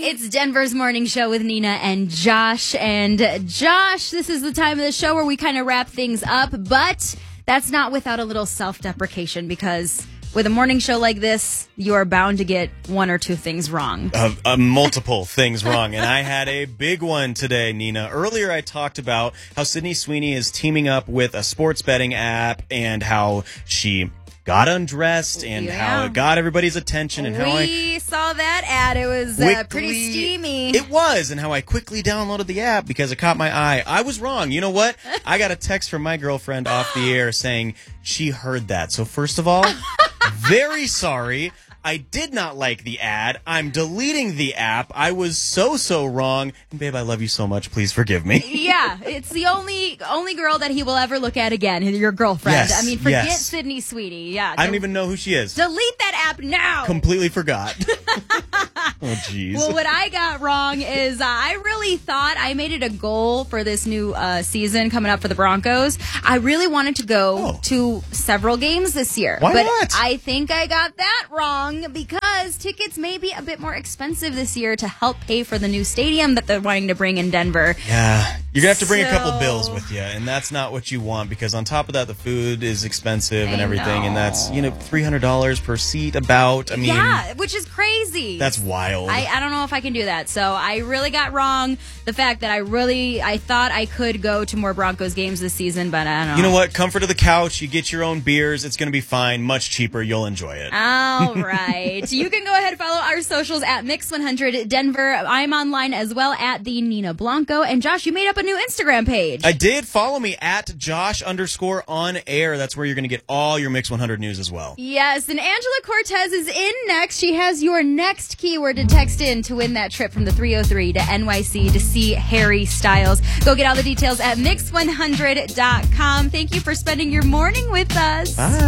It's Denver's Morning Show with Nina and Josh. And Josh, this is the time of the show where we kind of wrap things up, but that's not without a little self-deprecation, because with a morning show like this, you are bound to get one or two things wrong. Multiple things wrong. And I had a big one today, Nina. Earlier, I talked about how Sydney Sweeney is teaming up with a sports betting app and how she got undressed and how it got everybody's attention. And how we saw that ad. It was pretty steamy. It was. And how I quickly downloaded the app because it caught my eye. I was wrong. You know what? I got a text from my girlfriend off the air saying she heard that. So first of all, very sorry. I did not like the ad. I'm deleting the app. I was so wrong. And babe, I love you so much. Please forgive me. Yeah, it's the only girl that he will ever look at again, your girlfriend. Yes, I mean, forget Sydney Sweeney. Yeah, I don't even know who she is. Delete that app now. Completely forgot. Oh, jeez. Well, what I got wrong is I really thought I made it a goal for this new season coming up for the Broncos. I really wanted to go to several games this year. Why but not? I think I got that wrong because tickets may be a bit more expensive this year to help pay for the new stadium that they're wanting to bring in Denver. Yeah. You're going to have to bring a couple bills with you, and that's not what you want because on top of that, the food is expensive and everything, and that's, $300 per seat about. I mean, yeah, which is crazy. That's wild. I don't know if I can do that. So I really got wrong the fact that I thought I could go to more Broncos games this season, but I don't know. You know what? Comfort of the couch. You get your own beers. It's going to be fine. Much cheaper. You'll enjoy it. All right. You can go ahead and follow our socials at Mix100 Denver. I'm online as well at the Nina Blanco. And Josh, you made up a new Instagram page. I did. Follow me at Josh_on-air. That's where you're going to get all your Mix 100 news as well. Yes, and Angela Cortez is in next. She has your next keyword to text in to win that trip from the 303 to NYC to see Harry Styles. Go get all the details at Mix100.com. Thank you for spending your morning with us. Bye.